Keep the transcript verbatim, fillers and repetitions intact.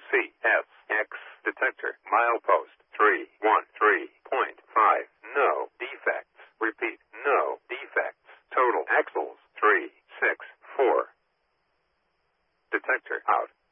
C S X detector. Milepost three one three point five. No defects. Repeat, no defects. Total axles three six four. Detector out.